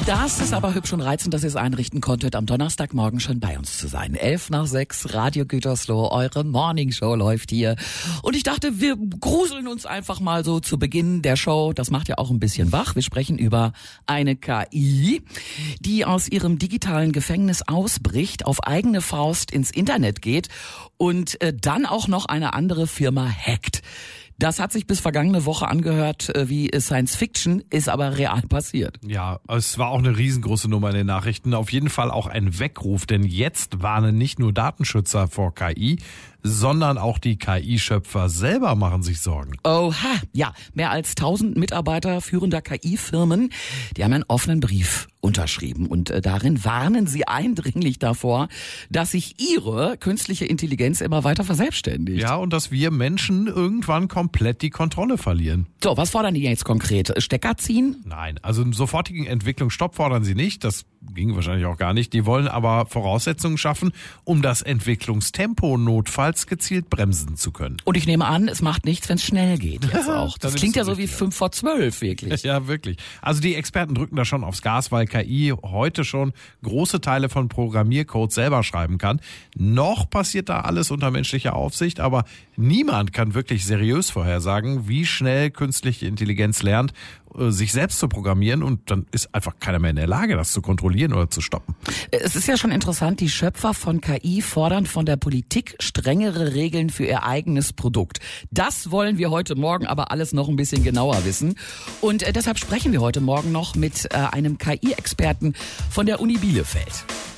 Das ist aber hübsch und reizend, dass ihr es einrichten konntet, am Donnerstagmorgen schon bei uns zu sein. 5:11, Radio Gütersloh, eure Morningshow läuft hier. Und ich dachte, wir gruseln uns einfach mal so zu Beginn der Show. Das macht ja auch ein bisschen wach. Wir sprechen über eine KI, die aus ihrem digitalen Gefängnis ausbricht, auf eigene Faust ins Internet geht und dann auch noch eine andere Firma hackt. Das hat sich bis vergangene Woche angehört wie Science Fiction, ist aber real passiert. Ja, es war auch eine riesengroße Nummer in den Nachrichten. Auf jeden Fall auch ein Weckruf, denn jetzt warnen nicht nur Datenschützer vor KI, sondern auch die KI-Schöpfer selber machen sich Sorgen. Oha, ja, mehr als 1000 Mitarbeiter führender KI-Firmen, die haben einen offenen Brief unterschrieben und darin warnen sie eindringlich davor, dass sich ihre künstliche Intelligenz immer weiter verselbstständigt. Ja, und dass wir Menschen irgendwann komplett die Kontrolle verlieren. So, was fordern die jetzt konkret? Stecker ziehen? Nein, also einen sofortigen Entwicklungsstopp fordern sie nicht, das ging wahrscheinlich auch gar nicht. Die wollen aber Voraussetzungen schaffen, um das Entwicklungstempo notfalls gezielt bremsen zu können. Und ich nehme an, es macht nichts, wenn es schnell geht jetzt auch. Das klingt ja so wie 5 vor 12, wirklich. Ja, wirklich. Also die Experten drücken da schon aufs Gas, weil KI heute schon große Teile von Programmiercode selber schreiben kann. Noch passiert da alles unter menschlicher Aufsicht, aber niemand kann wirklich seriös vorhersagen, wie schnell künstliche Intelligenz lernt, sich selbst zu programmieren, und dann ist einfach keiner mehr in der Lage, das zu kontrollieren oder zu stoppen. Es ist ja schon interessant, die Schöpfer von KI fordern von der Politik strengere Regeln für ihr eigenes Produkt. Das wollen wir heute Morgen aber alles noch ein bisschen genauer wissen. Und deshalb sprechen wir heute Morgen noch mit einem KI-Experten von der Uni Bielefeld.